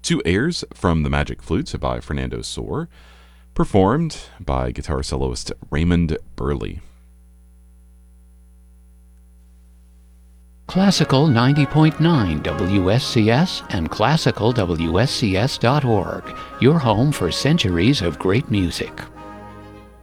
Two airs from The Magic Flute by Fernando Sor, performed by guitar soloist Raymond Burley. Classical 90.9 WSCS and classicalwscs.org, your home for centuries of great music.